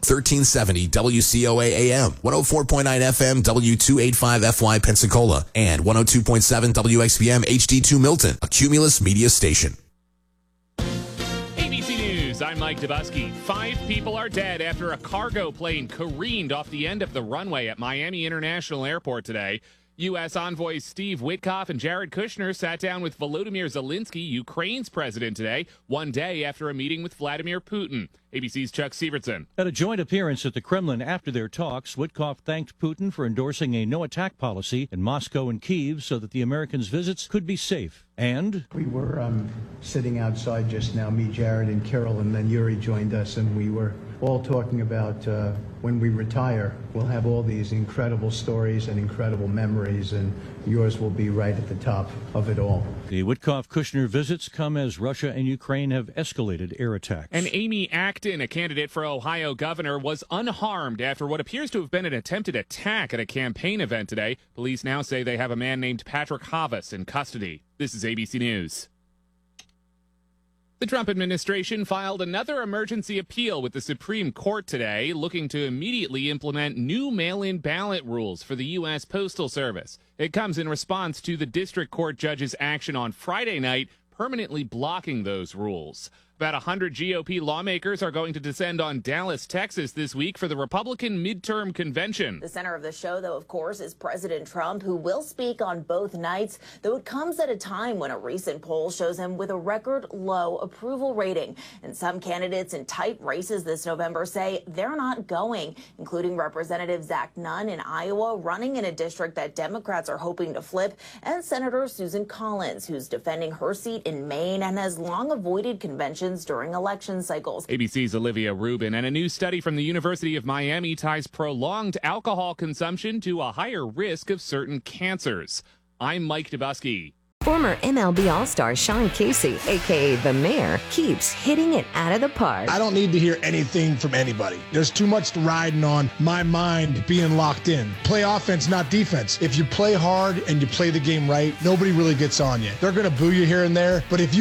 1370 WCOA AM, 104.9 FM W285FY Pensacola, and 102.7 WXPM HD2 Milton, a Cumulus media station. ABC News, I'm Mike Dubusky. 5 people are dead after a cargo plane careened off the end of the runway at Miami International Airport today. U.S. envoys Steve Witkoff and Jared Kushner sat down with Volodymyr Zelensky, Ukraine's president, today, one day after a meeting with Vladimir Putin. ABC's Chuck Sievertson. At a joint appearance at the Kremlin after their talks, Witkoff thanked Putin for endorsing a no-attack policy in Moscow and Kyiv so that the Americans' visits could be safe. And we were sitting outside just now, me, Jared, and Kirill, and then Yuri joined us, and we were all talking about when we retire, we'll have all these incredible stories and incredible memories, and yours will be right at the top of it all. The Witkoff-Kushner visits come as Russia and Ukraine have escalated air attacks. And Amy Acton, a candidate for Ohio governor, was unharmed after what appears to have been an attempted attack at a campaign event today. Police now say they have a man named Patrick Havas in custody. This is ABC News. The Trump administration filed another emergency appeal with the Supreme Court today, looking to immediately implement new mail-in ballot rules for the U.S. Postal Service. It comes in response to the district court judge's action on Friday night, permanently blocking those rules. About 100 GOP lawmakers are going to descend on Dallas, Texas this week for the Republican midterm convention. The center of the show, though, of course, is President Trump, who will speak on both nights, though it comes at a time when a recent poll shows him with a record low approval rating. And some candidates in tight races this November say they're not going, including Representative Zach Nunn in Iowa, running in a district that Democrats are hoping to flip, and Senator Susan Collins, who's defending her seat in Maine and has long avoided conventions during election cycles. ABC's Olivia Rubin. And a new study from the University of Miami ties prolonged alcohol consumption to a higher risk of certain cancers. I'm Mike Dubusky. Former MLB All-Star Sean Casey, a.k.a. The Mayor, keeps hitting it out of the park. I don't need to hear anything from anybody. There's too much riding on my mind being locked in. Play offense, not defense. If you play hard and you play the game right, nobody really gets on you. They're going to boo you here and there, but if you